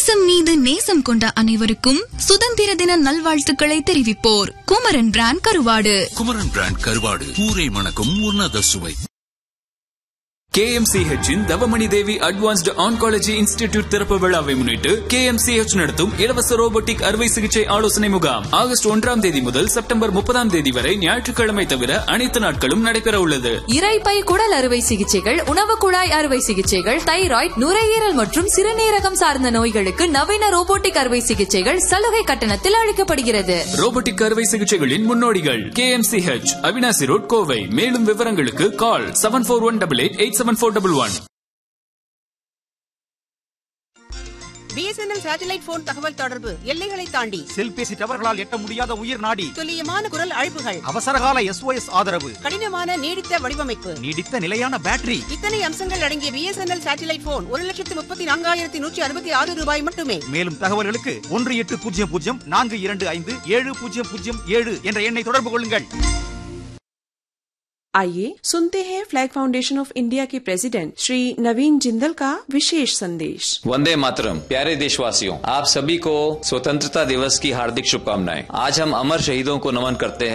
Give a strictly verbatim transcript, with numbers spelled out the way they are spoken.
தேசம் மீது நேசம் கொண்ட அனைவருக்கும் சுதந்திர தின நல்வாழ்த்துக்களை தெரிவிப்போர் குமரன் பிராண்ட் கருவாடு. குமரன் பிராண்ட் கருவாடு ஊரை மணக்கும் உன்னத சுவை. K M C H இன் தவமணி தேவி அட்வான்ஸ்டு ஆன்காலஜி இன்ஸ்டிடியூட் திறப்பு விழாவை முன்னிட்டு K M C H நடத்தும் இலவச ரோபோட்டிக் அறுவை சிகிச்சை ஆலோசனை முகாம் ஆகஸ்ட் ஒன்றாம் தேதி முதல் செப்டம்பர் முப்பதாம் தேதி வரை ஞாயிற்றுக்கிழமை தவிர அனைத்து நாட்களும் நடைபெற உள்ளது. இரைப்பை குடல் அறுவை சிகிச்சைகள், உணவு குழாய் அறுவை சிகிச்சைகள், தைராய்டு, நுரையீரல் மற்றும் சிறுநீரகம் சார்ந்த நோய்களுக்கு நவீன ரோபோட்டிக் அறுவை சிகிச்சைகள் சலுகை கட்டணத்தில் அளிக்கப்படுகிறது. ரோபோட்டிக் அறுவை சிகிச்சைகளின் முன்னோடிகள் K M C H, Avinashi road, Kovai. மேலும் விவரங்களுக்கு கால் seven four one double eight eight seven four one one. B S N L satellite phone தகவல் தொடர்பு எல்லைகளை தாண்டி செல்பேசி டவர்களால் எட்ட முடியாத உயிர் நாடி, துல்லியமான குரல் அழைப்புகள், அவசரகால S O S ஆதரவு, கடினமான நீடித்த வடிவமைப்பு, நீடித்த நிலையான பேட்டரி, இத்தனை அம்சங்கள் அடங்கிய B S N L satellite phone ஒரு லட்சத்து முப்பத்தி நான்காயிரத்தி நூற்றி அறுபத்தி ஆறு ரூபாய் மட்டுமே. மேலும் தகவல்களுக்கு ஒன்று எட்டு பூஜ்ஜியம் பூஜ்ஜியம் நான்கு இரண்டு ஐந்து ஏழு பூஜ்ஜியம் பூஜ்ஜியம் ஏழு என்ற எண்ணை தொடர்பு கொள்ளுங்கள். आइए सुनते हैं फ्लैग फाउंडेशन ऑफ इंडिया के प्रेसिडेंट श्री नवीन जिंदल का विशेष संदेश। वंदे मातरम। प्यारे देशवासियों, आप सभी को स्वतंत्रता दिवस की हार्दिक शुभकामनाएं। आज हम अमर शहीदों को नमन करते हैं।